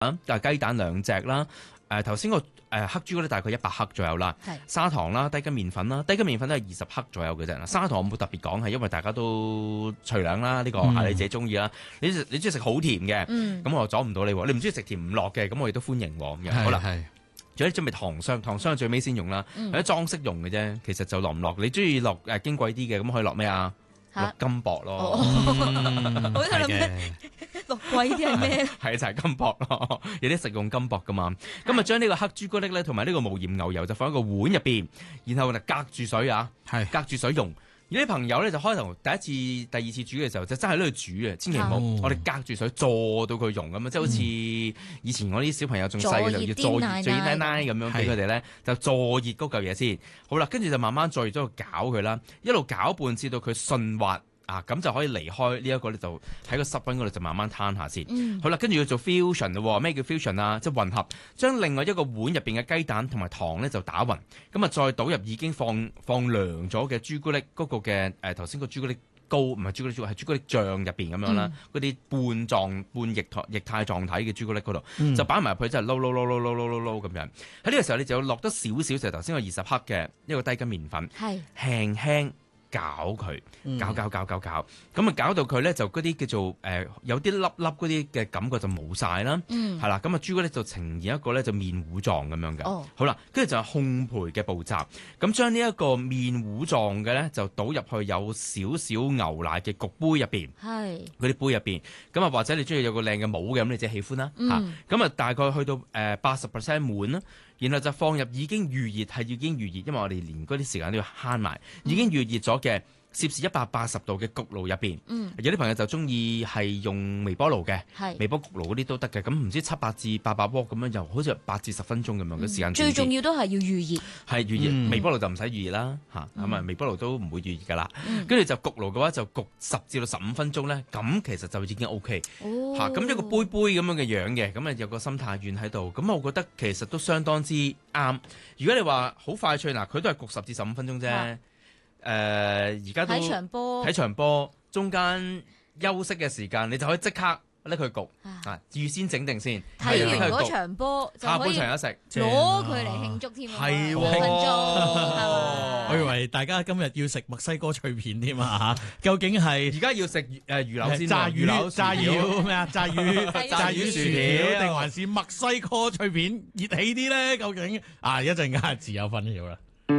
雞蛋2隻啦。頭先個黑朱古力大概100克左右啦，砂糖啦、低筋麵粉啦，低筋麵粉都係20克左右嘅啫。砂糖我冇特別講，係因為大家都隨量啦，呢個係你自己中意啦。你中意食好甜嘅，咁我阻唔到你喎。你唔中意食甜唔落嘅，咁我亦都歡迎喎。咁樣好啦，仲有準備糖霜，糖霜係最尾先用啦，係啲裝飾用嘅啫。其實就落唔落，你中意落矜貴啲嘅，咁可以落咩啊？落金箔咯， 好睇嘅。落貴啲係咩？ 係就係金箔咯，有啲食用金箔噶嘛。咁啊，將呢個黑朱古力咧，同埋呢個無鹽牛油就放喺個碗入邊，然後就隔住水啊，隔住水用。有啲朋友咧就開頭第一次、第二次煮嘅時候就真係喺度煮啊，千祈唔好我哋隔住水坐到佢溶咁啊，即係好似以前我啲小朋友仲細嘅時候要坐熱奶奶咁樣俾佢哋咧，就坐熱嗰嚿嘢先。好啦，跟住就慢慢再咗度攪佢啦，一路攪拌至到佢順滑。咁就可以離開呢一個咧，就喺個濕溫嗰度就慢慢攤下先。好啦，跟住要做 fusion 咯。咩叫 fusion 啊？即係混合，將另外一個碗入邊嘅雞蛋同埋糖咧就打勻，咁啊再倒入已經放涼咗嘅朱古力嗰個嘅頭先個朱古力膏，唔係朱古力係朱古力醬入邊咁樣啦。嗰啲半液態狀體嘅朱古力嗰度就擺埋入去，即係撈咁樣。喺呢個時候你就要落多少少就頭先個20克嘅一個低筋麵粉，輕輕攪佢，攪，咁啊攪到佢咧就嗰啲叫做有啲粒粒嗰啲嘅感覺就冇晒啦，係啦，咁啊朱古力就呈現一個咧就麵糊狀咁樣嘅。好啦，跟住就係烘焙嘅步驟，咁將呢一個麵糊狀嘅咧就倒入去有少少牛奶嘅焗杯入邊，嗰啲杯入邊，咁啊或者你中意有個靚嘅帽嘅，咁你自己喜歡啦嚇，咁啊大概去到80% 滿啦。然後就放入已經預熱，因為我哋連嗰啲時間都要慳埋，已經預熱咗嘅攝氏180度嘅焗爐入邊。有啲朋友就中意係用微波爐嘅，微波焗爐嗰啲都得嘅。咁唔知700至800瓦咁樣，又好似8至10分鐘咁樣嘅時間。 最重要都係要預熱， 係預熱。微波爐就唔使預熱啦，咁啊微波爐都唔會預熱噶啦。跟住就焗爐嘅話就焗10至到15分鐘咧，咁其實就已經 OK。咁一個杯杯咁樣嘅樣嘅，咁啊有個心太軟喺度，咁我覺得其實都相當之啱。如果你話好快脆，嗱佢都係焗10至15分鐘啫。而家都睇場波，中間休息嘅時間，你就可以即刻拎佢焗，預先整定先。 睇完嗰場波就可以下半場一食， 攞佢嚟慶祝添。 係 2分鐘， 我以為大家今日要食墨西哥脆片添啊！究竟係而家要食魚柳先， 炸魚咩啊？炸魚薯條定還是墨西哥脆片熱氣啲咧？究竟一陣間自有分曉啦。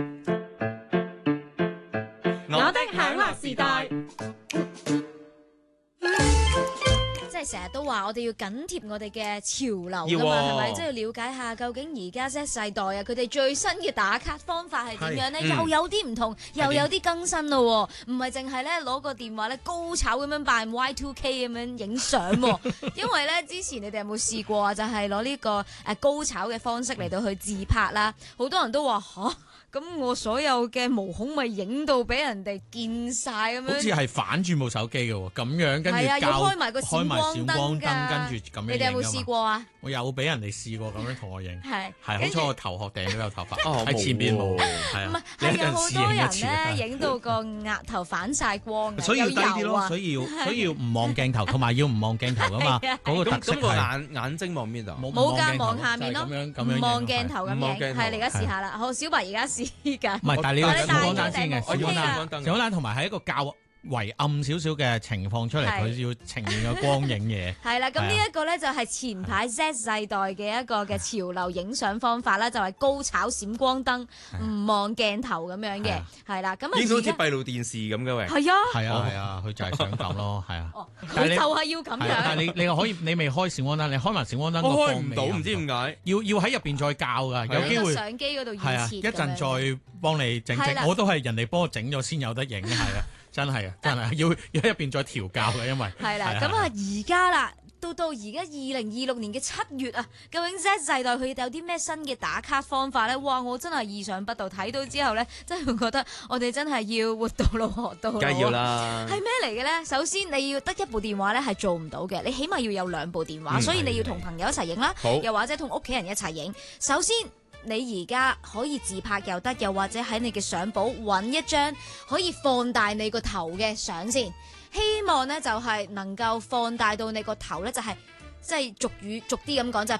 我的享樂時代， 即係成日都話我哋要緊貼我哋嘅潮流㗎嘛，係咪？即係要了解下究竟而家 Z 世代啊，佢哋最新嘅打卡方法係點樣呢？又有啲唔同，又有啲更新咯，唔係淨係咧攞個電話咧高炒咁樣扮 Y2K 咁樣影相。因為咧之前你哋有冇試過啊？就係攞呢個高炒嘅方式嚟到去自拍啦，好多人都話吓。咁我所有嘅毛孔咪影到俾人哋見晒咁樣， 好似係反轉部手機嘅喎，咁樣跟住要開埋個閃光燈， 跟住咁樣影。 你哋有冇試過啊？ 我有俾人哋試過咁樣同我影，係好彩我頭殼頂都有頭髮，喺前邊冇，係啊。 係有好多人咧影到個額頭反晒光， 所以要低啲咯，所以要唔望鏡頭，同埋要唔望鏡頭噶嘛。嗰個特色係眼睛望邊度？ 冇㗎，望下面咯， 唔望鏡頭咁影。係你而家試下啦，好，小白而家試。唔係，但係你要閃光燈先嘅， 閃光燈同埋係一個較為暗少少嘅情況出嚟，佢要呈現個光影嘢。 係啦，咁呢一個咧就係前排 Z 世代嘅一個嘅潮流影相方法啦，就係高炒閃光燈，唔望鏡頭咁樣嘅，係啦。咁啊， 影到好似閉路電視咁嘅喂。 係啊，佢就係想咁咯，係啊。 佢就係要咁樣。 但係你可以，你未開閃光燈，你開埋閃光燈， 我開唔到，唔知點解。 要喺入邊再校㗎，有機會相機嗰度係啊，一陣再幫你整。我都係人哋幫我整咗先有得影，係啊。真係要喺入邊再調教嘅，因為係啦，咁啊而家啦，到而家2026年嘅7月啊，究竟 Z 世代佢有啲咩新嘅打卡方法咧？哇！我真係意想不到，睇到之後咧，真係覺得我哋真係要活到老學到老。 梗係要啦。 係咩嚟嘅咧？首先你要得一部電話咧係做唔到嘅，你起碼要有2部電話，所以你要同朋友一齊影啦，又或者同屋企人一齊影。首先你而家可以自拍又得，又或者喺你嘅相簿揾一張可以放大你個頭嘅相先，希望呢就係能夠放大到你個頭呢就係即係俗啲咁講就係